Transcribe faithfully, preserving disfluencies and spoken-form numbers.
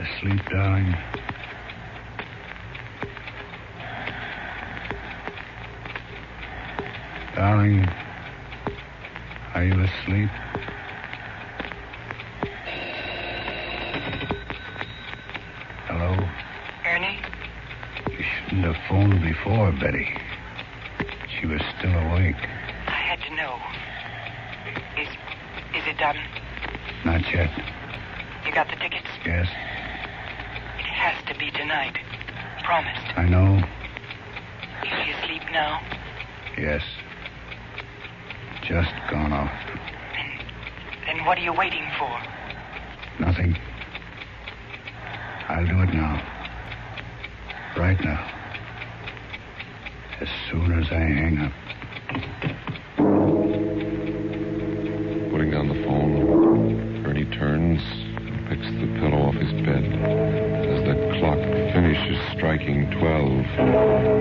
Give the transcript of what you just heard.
Asleep, darling? Darling, are you asleep? Hello? Ernie? You shouldn't have phoned before, Betty. She was still awake. I had to know. Is, is it done? Not yet. You got the tickets? Yes, It has to be tonight. Promised. I know. Is she asleep now? Yes. Just gone off. Then, then what are you waiting for? Nothing. I'll do it now. Right now. As soon as I hang up. Putting down the phone, Ernie turns and picks the pillow off his bed as the clock finishes striking twelve.